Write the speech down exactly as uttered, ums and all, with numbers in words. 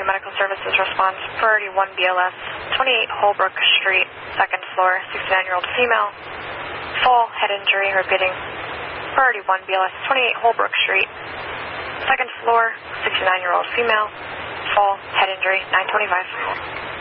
two Medical Services response. Priority one B L S, twenty-eight Holbrook Street, second floor, sixty-nine-year-old female. Fall head injury, repeating. Priority one B L S, twenty-eight Holbrook Street, second floor, sixty-nine-year-old female. Fall head injury, nine twenty-five.